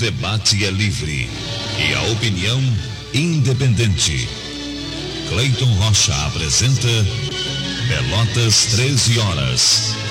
debate é livre e a opinião independente. Cleiton Rocha apresenta Pelotas 13 horas.